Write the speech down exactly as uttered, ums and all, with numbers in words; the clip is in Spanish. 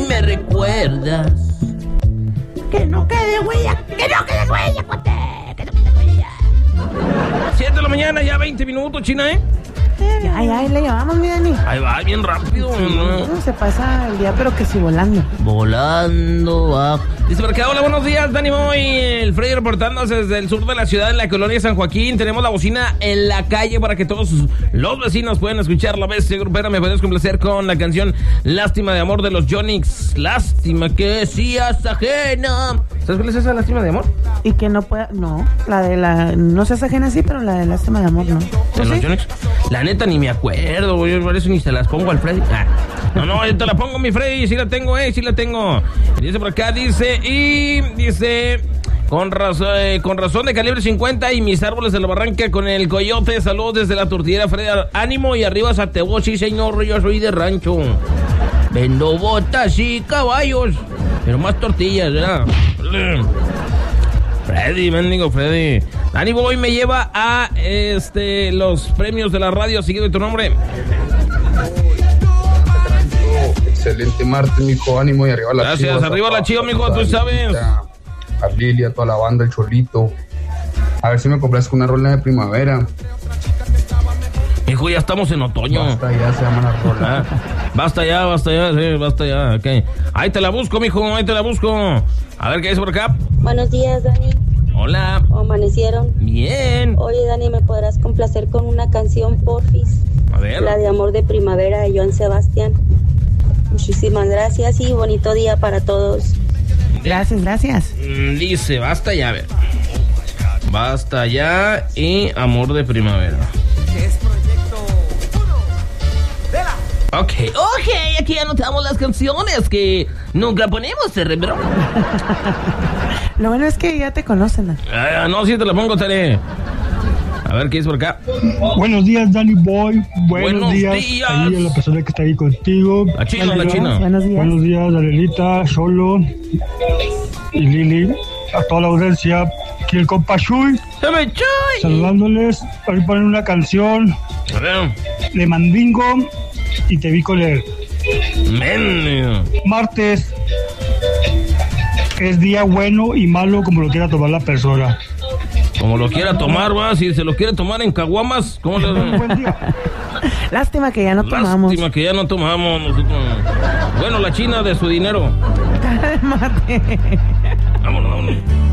me recuerdas. Que no quede huella, que no quede huella, cuate, que no quede huella. siete de la mañana, ya veinte minutos, China, ¿eh? Ya, ya, ahí le llevamos, mi Dani. Ahí va, bien rápido, ¿no? No, se pasa el día, pero que sí volando. Volando va. Dice por acá, hola, buenos días, Dani Moy, el Freddy reportándose desde el sur de la ciudad, en la colonia San Joaquín. Tenemos la bocina en la calle para que todos los vecinos puedan escuchar la bestia grupera. Me puedes complacer con la canción Lástima de Amor de los Yonix. Lástima que seas ajena. ¿Sabes cuál es esa Lástima de Amor? Y que no pueda, no, la de la, no seas ajena sí, pero la de Lástima de Amor no. ¿De los Yonix? La neta ni me acuerdo, güey, por eso ni se las pongo al Freddy. Ah, no, no, yo te la pongo, mi Freddy, sí la tengo, eh, sí la tengo. Y dice por acá, dice, y dice, con razón, eh, con razón de calibre cincuenta y mis árboles de la barranca con el coyote. Saludos desde la tortillera, Freddy, ánimo y arriba Satebo, sí señor, yo soy de rancho. Vendo botas y caballos, pero más tortillas, ¿verdad? Freddy, mendigo Freddy. Dani Boy me lleva a este los premios de la radio, seguido de tu nombre. Excelente martes, mijo, ánimo y arriba la Gracias, Chivas. Gracias, arriba la Chivas, mijo, tú sabes. A Lili, a toda la banda, el Cholito. A ver si me compras con una rola de primavera. Hijo, ya estamos en otoño. Basta ya, se llama la rola. Ah, basta ya, basta ya, sí, basta ya, ok. Ahí te la busco, mijo, ahí te la busco. A ver qué dice por acá. Buenos días, Dani. Hola. ¿Cómo amanecieron? Bien. Oye, Dani, ¿me podrás complacer con una canción, porfis? A ver. La de Amor de Primavera de Joan Sebastián. Muchísimas gracias y bonito día para todos. Gracias, gracias. Dice, basta ya, a ver. Basta ya y Amor de Primavera. Ok, ok, aquí anotamos las canciones que nunca ponemos, cerebro. Lo bueno es que ya te conocen. Ah, no, sí te la pongo, Tere. A ver, ¿qué dice por acá? Buenos días, Danny Boy. Buenos, Buenos días. días. Ahí a la persona que está ahí contigo. La China, Buenos la días. China. Buenos días. Buenos días, Darelita, Solo y Lili. A toda la audiencia. Aquí el compa Chuy. ¡Se me choy! Saludándoles. Para poner una canción A ver. de Mandingo y Te vi con él. Men. Martes es día bueno y malo como lo quiera tomar la persona. Como lo quiera tomar, va. Si se lo quiere tomar en caguamas, ¿cómo le Buen día. Lástima que ya no tomamos. Lástima que ya no tomamos nosotros. Bueno, la China de su dinero. Mate. Vámonos, vámonos.